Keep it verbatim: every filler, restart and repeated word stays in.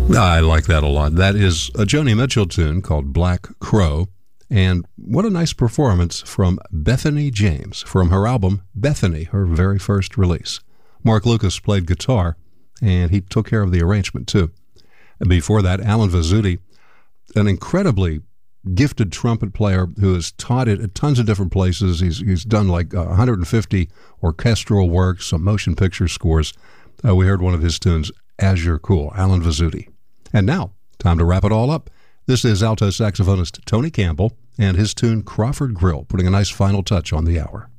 I like that a lot. That is a Joni Mitchell tune called Black Crow. And what a nice performance from Bethany James from her album Bethany, her very first release. Mark Lucas played guitar, and he took care of the arrangement too. And before that, Alan Vizzuti, an incredibly gifted trumpet player who has taught it at tons of different places. He's he's done like uh, one hundred fifty orchestral works, some motion picture scores. Uh, we heard one of his tunes, As You're Cool, Alan Vizzuti. And now, time to wrap it all up. This is alto saxophonist Tony Campbell and his tune Crawford Grill, putting a nice final touch on the hour.